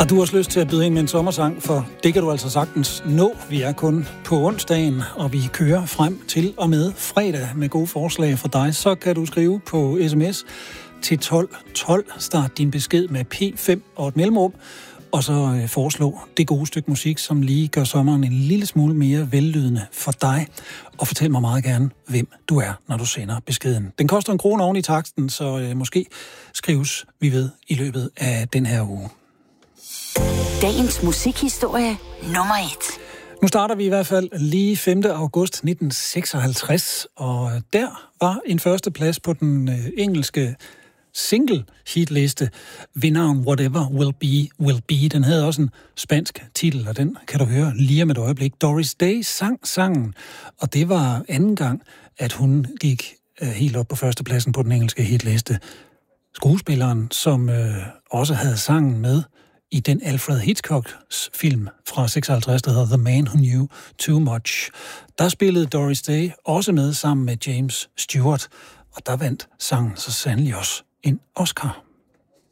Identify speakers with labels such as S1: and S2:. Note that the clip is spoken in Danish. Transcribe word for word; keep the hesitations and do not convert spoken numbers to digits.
S1: Har du også lyst til at byde ind med en sommersang? For det kan du altså sagtens nå. Vi er kun på onsdagen, og vi kører frem til og med fredag med gode forslag fra dig. Så kan du skrive på sms til tolv tolv. Start din besked med P fem og et mellemrum. Og så øh, foreslå det gode stykke musik, som lige gør sommeren en lille smule mere vellydende for dig. Og fortæl mig meget gerne, hvem du er, når du sender beskeden. Den koster en krone oven i taksten, så øh, måske skrives vi ved i løbet af den her uge.
S2: Dagens musikhistorie nummer et.
S1: Nu starter vi i hvert fald lige femte august nitten seksoghalvtreds, og der var en første plads på den øh, engelske single hitliste ved navn Whatever Will Be, Will Be. Den havde også en spansk titel, og den kan du høre lige om et øjeblik. Doris Day sang sangen, og det var anden gang, at hun gik øh, helt op på førstepladsen på den engelske hitliste. Skuespilleren, som øh, også havde sangen med i den Alfred Hitchcocks film fra seksoghalvtreds, der hedder The Man Who Knew Too Much. Der spillede Doris Day også med sammen med James Stewart, og der vandt sangen så sandelig også en Oscar.